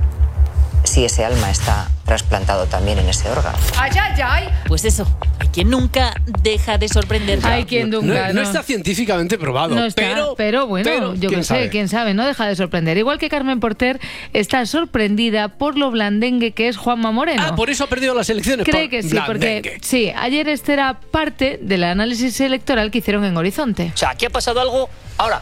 si ese alma está trasplantado también en ese órgano. ¡ay, ay, ay! Pues eso, hay quien nunca deja de sorprender. Hay quien No, nunca. no está científicamente probado, No está, pero, pero bueno, pero, yo ¿quién qué sé, sabe? quién sabe, no deja de sorprender. Igual que Carmen Porter está sorprendida por lo blandengue que es Juanma Moreno. Ah, por eso ha perdido las elecciones. Cree por que sí, blandengue. porque sí, ayer este era parte del análisis electoral que hicieron en Horizonte. O sea, aquí ha pasado algo. Ahora,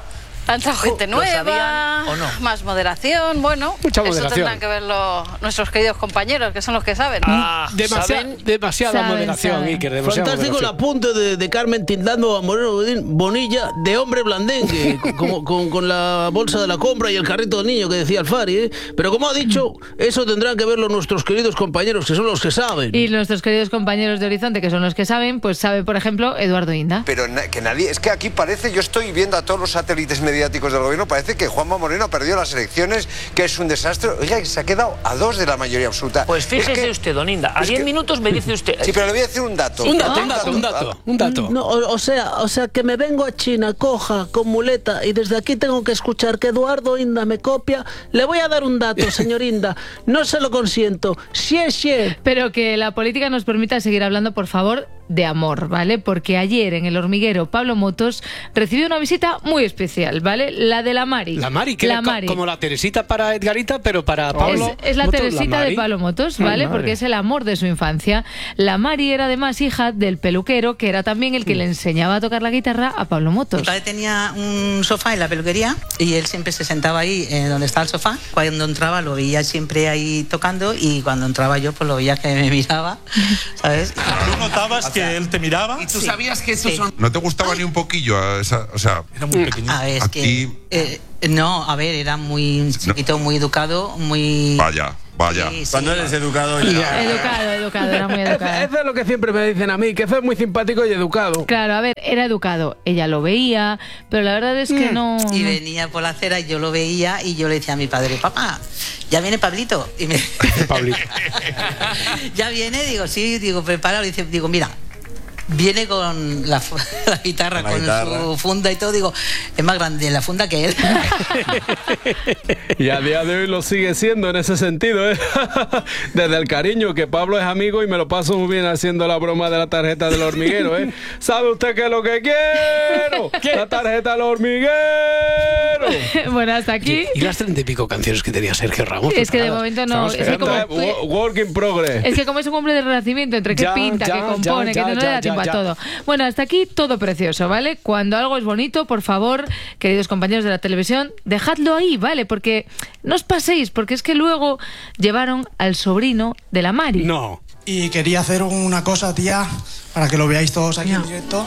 Ha entrado gente nueva, ¿o no? más moderación, bueno, Mucha eso moderación. tendrán que verlo nuestros queridos compañeros, que son los que saben. Ah, demasiada, demasiada Saben, moderación, saben. Iker, demasiada Fantástico el moderación. apunte de, de Carmen tildando a Moreno Bonilla de hombre blandengue, como, con, con la bolsa de la compra y el carrito de niño que decía Alfari, ¿eh? Pero como ha dicho, eso tendrán que verlo nuestros queridos compañeros, que son los que saben. Y nuestros queridos compañeros de Horizonte, que son los que saben, pues sabe, por ejemplo, Eduardo Inda. Pero na que nadie, es que aquí parece, yo estoy viendo a todos los satélites mediáticos del gobierno, parece que Juanma Moreno ha perdido las elecciones, que es un desastre. Oiga, se ha quedado a dos de la mayoría absoluta. Pues fíjese es que, usted, don Inda, a diez que, minutos me dice usted... Sí, pero le voy a decir un dato. Un dato, un dato, un dato, un dato. No, o, o sea, o sea, que me vengo a China, coja, con muleta, y desde aquí tengo que escuchar que Eduardo Inda me copia. Le voy a dar un dato, señor Inda. No se lo consiento. Sí, sí. Pero que la política nos permita seguir hablando, por favor, de amor, ¿vale? Porque ayer en El Hormiguero Pablo Motos recibió una visita muy especial, ¿vale? La de la Mari. La Mari, que la era Mari. como la Teresita para Edgarita, pero para Pablo. Es, es la Motos, Teresita la de Pablo Motos, ¿vale? Ay, Porque es el amor de su infancia. La Mari era además hija del peluquero, que era también el que le enseñaba a tocar la guitarra a Pablo Motos. Mi padre tenía un sofá en la peluquería y él siempre se sentaba ahí eh, donde estaba el sofá. Cuando entraba lo veía siempre ahí tocando y cuando entraba yo pues lo veía que me miraba, ¿sabes? ¿Tú notabas que él te miraba? ¿Y tú sí, sabías que sí. son... ¿No te gustaba ni un poquillo? A esa, o sea, era muy pequeñito. A ver, es a que... ti... Eh, no, a ver, era muy chiquito, muy educado, muy... Vaya, vaya. Sí, sí. Cuando eres educado ya... Educado, educado, era muy educado. Eso es lo que siempre me dicen a mí, que eso es muy simpático y educado. Claro, a ver, era educado. Ella lo veía, pero la verdad es que Mm. no... Y venía por la acera y yo lo veía y yo le decía a mi padre, papá, ya viene Pablito. Y me... Pablito. Ya viene, digo, sí, digo, prepáralo. Y dice, digo, mira, viene con la, la guitarra, con, la con guitarra. su funda y todo, digo, es más grande la funda que él. Y a día de hoy lo sigue siendo en ese sentido, ¿eh? Desde el cariño, que Pablo es amigo y me lo paso muy bien haciendo la broma de la tarjeta del hormiguero, ¿eh? ¿Sabe usted qué es lo que quiero? ¿Qué? La tarjeta del hormiguero. Bueno, hasta aquí... ¿Y las treinta y pico canciones que tenía Sergio Ramos? Es que de momento no... Es que, como, Work in progress. es que como es un hombre de renacimiento, entre que Ya, pinta, ya, que compone, ya, que no ya, le da ya, tiempo a ya. todo. Bueno, hasta aquí todo precioso, ¿vale? Cuando algo es bonito, por favor, queridos compañeros de la televisión, dejadlo ahí, ¿vale? Porque no os paséis, porque es que luego llevaron al sobrino de la Mari. No. Y quería hacer una cosa, tía, para que lo veáis todos aquí en directo.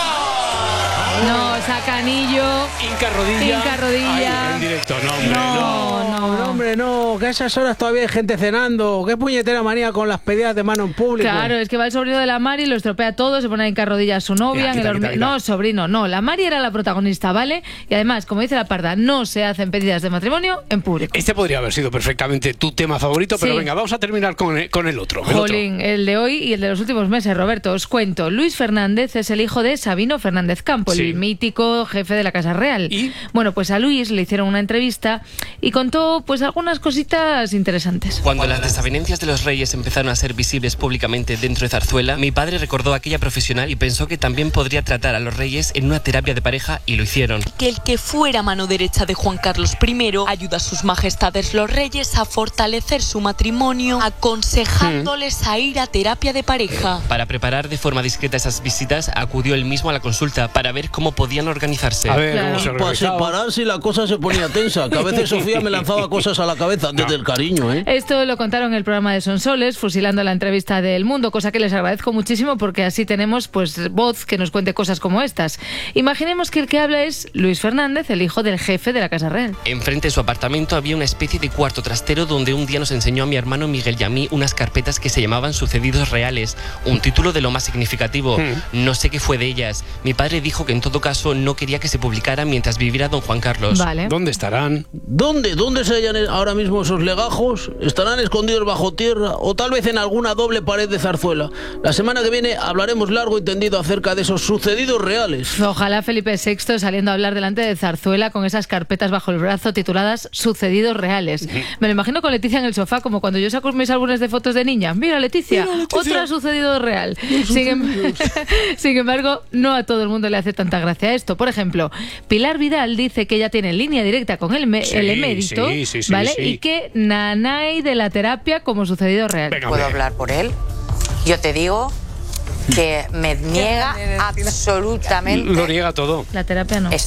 No, saca anillo. Inca rodilla. Inca rodilla. Ay, en directo, no, hombre, No, no. no, No, hombre, no, que a esas horas todavía hay gente cenando. Qué puñetera manía con las pedidas de mano en público. Claro, es que va el sobrino de la Mari, lo estropea todo, se pone en carrodilla a su novia. Mira, en el quita, hormi- quita, quita. No, sobrino, no. La Mari era la protagonista, ¿vale? Y además, como dice la parda, no se hacen pedidas de matrimonio en público. Este podría haber sido perfectamente tu tema favorito, pero Sí. venga, vamos a terminar con el, con el otro. El Jolín, el de hoy y el de los últimos meses, Roberto. Os cuento, Luis Fernández es el hijo de Sabino Fernández Campo, Sí. el mítico jefe de la Casa Real. Bueno, pues a Luis le hicieron una entrevista y contó pues algunas cositas interesantes. Cuando las desavenencias de los reyes empezaron a ser visibles públicamente dentro de Zarzuela, mi padre recordó a aquella profesional y pensó que también podría tratar a los reyes en una terapia de pareja y lo hicieron. Que el que fuera mano derecha de Juan Carlos primero ayuda a sus majestades los reyes a fortalecer su matrimonio, aconsejándoles a ir a terapia de pareja. Para preparar de forma discreta esas visitas, acudió él mismo a la consulta para ver cómo podían organizarse. A ver, Y para separarse la cosa se ponía tensa, que a veces Sofía me lanzaba cosas a la cabeza desde el cariño, ¿eh? Esto lo contaron en el programa de Sonsoles, fusilando la entrevista del Mundo, cosa que les agradezco muchísimo porque así tenemos pues voz que nos cuente cosas como estas. Imaginemos que el que habla es Luis Fernández, el hijo del jefe de la Casa Real. Enfrente de su apartamento había una especie de cuarto trastero donde un día nos enseñó a mi hermano Miguel y a mí unas carpetas que se llamaban Sucedidos Reales, un título de lo más significativo. No sé qué fue de ellas. Mi padre dijo que en todo caso no quería que se publicaran mientras viviera don Juan Carlos. Vale. ¿Dónde estarán? ¿Dónde? ¿Dónde se hallan ahora mismo esos legajos? ¿Estarán escondidos bajo tierra o tal vez en alguna doble pared de Zarzuela? La semana que viene hablaremos largo y tendido acerca de esos sucedidos reales. Ojalá Felipe sexto saliendo a hablar delante de Zarzuela con esas carpetas bajo el brazo tituladas Sucedidos Reales. Me lo imagino con Leticia en el sofá, como cuando yo saco mis álbumes de fotos de niña. Mira, Leticia, Mira, Leticia. otra sucedido real. Sin, em- Sin embargo, no a todo el mundo le hace tanta gracia esto. Por ejemplo, Pilar Vidal dice que ella tiene línea directa con el, me- Sí, el emérito, sí, sí, sí, ¿vale? sí. Y que nanay de la terapia como sucedido real. ¿Puedo hablar por él? Yo te digo que me niega absolutamente Lo niega todo. La terapia no. esto.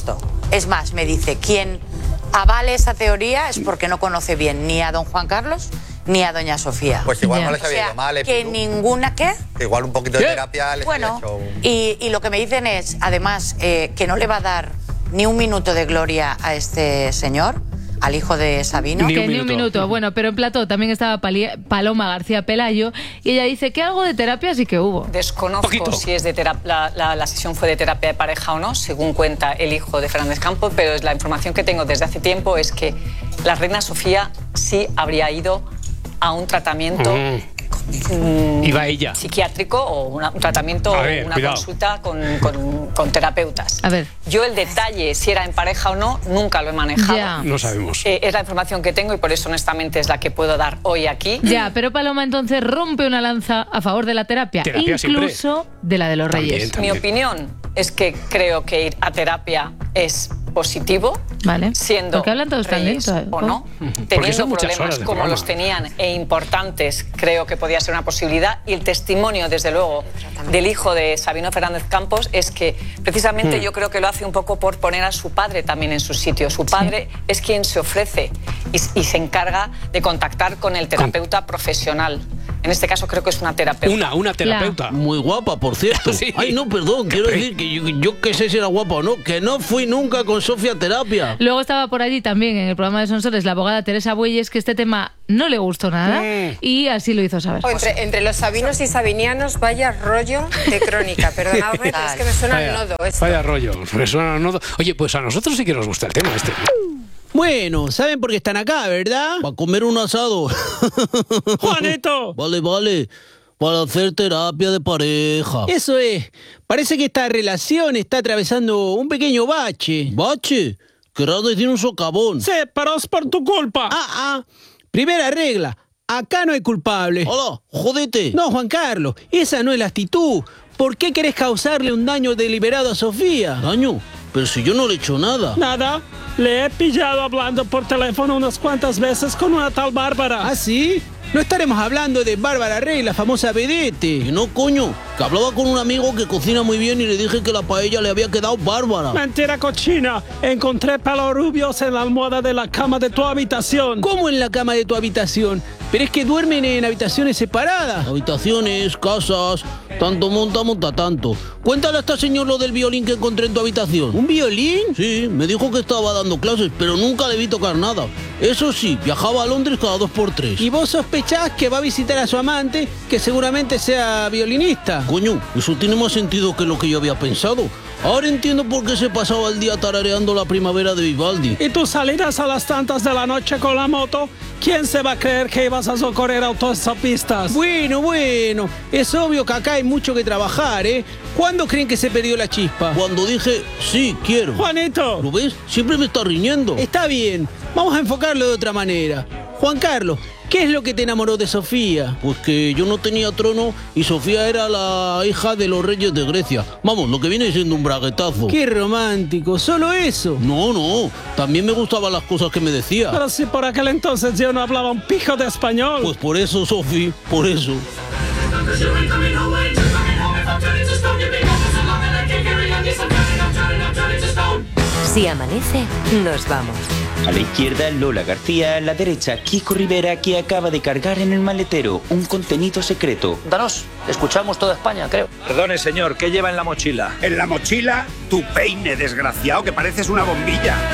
Es más, me dice, quien avale esa teoría es porque no conoce bien ni a don Juan Carlos ni a doña Sofía. Pues igual Ya. no les había O sea, ido mal. ¿eh, que Pitu? ninguna, ¿qué? Igual un poquito de ¿Qué? terapia les Bueno, había hecho un... y, y lo que me dicen es, además, eh, que no le va a dar ni un minuto de gloria a este señor, al hijo de Sabino. Que ni un minuto. Bueno, pero en plató también estaba Pali- Paloma García Pelayo y ella dice que algo de terapia sí que hubo. Desconozco si es de terap- la, la, la sesión fue de terapia de pareja o no, según cuenta el hijo de Fernández Campos, pero la información que tengo desde hace tiempo es que la reina Sofía sí habría ido a un tratamiento Mm. Iba ella. psiquiátrico o una- un tratamiento A o ver, una cuidado. consulta con, con- con terapeutas. A ver. Yo el detalle, si era en pareja o no, nunca lo he manejado. Ya. No sabemos. Eh, es la información que tengo y por eso honestamente es la que puedo dar hoy aquí. Ya, pero Paloma entonces rompe una lanza a favor de la terapia, Terapia incluso de la de los Reyes. Mi opinión es que creo que ir a terapia es positivo, Vale. siendo ¿Por qué hablan todos tan reyes lento? o no, Porque teniendo son muchas problemas horas de como programa. los tenían e importantes, creo que podía ser una posibilidad. Y el testimonio, desde luego, del hijo de Sabino Fernández Campos es que precisamente Hmm. yo creo que lo hace un poco por poner a su padre también en su sitio. Su padre es quien se ofrece y, y se encarga de contactar con el terapeuta profesional. En este caso creo que es una terapeuta. Una, una terapeuta. Muy guapa, por cierto. Sí. Ay, no, perdón, quiero decir que yo, yo que sé si era guapa o no, que no fui nunca con Sofía a terapia. Luego estaba por allí también en el programa de Sonsoles la abogada Teresa Bueyes, que este tema no le gustó nada y así lo hizo saber. O entre, entre los sabinos y sabinianos, vaya rollo de crónica. Perdonadme, pero es que me suena Vaya, al nodo esto. vaya rollo. Me suena al nodo. Oye, pues a nosotros sí que nos gusta el tema este. Bueno, ¿saben por qué están acá, verdad? Para comer un asado. ¡Juanito! Vale, vale. Para hacer terapia de pareja. Eso es. Parece que esta relación está atravesando un pequeño bache. ¿Bache? Querrás decir un socavón. Sí, pero es por tu culpa. Ah, ah. Primera regla. Acá no hay culpable. Hola, jodete. No, Juan Carlos, esa no es la actitud. ¿Por qué querés causarle un daño deliberado a Sofía? ¿Daño? Pero si yo no le he hecho nada. Nada, le he pillado hablando por teléfono unas cuantas veces con una tal Bárbara. ¿Ah, sí? No estaremos hablando de Bárbara Rey, la famosa vedette. Que no, coño, que hablaba con un amigo que cocina muy bien y le dije que la paella le había quedado bárbara. Mentira cochina, encontré pelos rubios en la almohada de la cama de tu habitación. ¿Cómo en la cama de tu habitación? Pero es que duermen en habitaciones separadas. Habitaciones, casas, tanto monta, monta tanto. Cuéntale a este señor lo del violín que encontré en tu habitación. ¿Un violín? Sí, me dijo que estaba dando clases, pero nunca le vi tocar nada. Eso sí, viajaba a Londres cada dos por tres. ¿Y vos sospechás que va a visitar a su amante, que seguramente sea violinista? Coño, eso tiene más sentido que lo que yo había pensado. Ahora entiendo por qué se pasaba el día tarareando la primavera de Vivaldi. ¿Y tú salirás a las tantas de la noche con la moto? ¿Quién se va a creer que ibas a socorrer autostopistas? Bueno, bueno, es obvio que acá hay mucho que trabajar, ¿eh? ¿Cuándo creen que se perdió la chispa? Cuando dije, sí, quiero. Juanito. ¿Lo ves? Siempre me está riñendo. Está bien, vamos a enfocarlo de otra manera. Juan Carlos, ¿qué es lo que te enamoró de Sofía? Pues que yo no tenía trono y Sofía era la hija de los reyes de Grecia. Vamos, lo que viene siendo un braguetazo. Qué romántico, ¿solo eso? No, no, también me gustaban las cosas que me decía. Pero si por aquel entonces yo no hablaba un pijo de español. Pues por eso, Sofía, por eso. Si amanece, nos vamos. A la izquierda, Lola García. A la derecha, Kiko Rivera, que acaba de cargar en el maletero un contenido secreto. Danos, escuchamos toda España, creo. Perdone, señor, ¿qué lleva en la mochila? En la mochila, tu peine, desgraciado, que pareces una bombilla.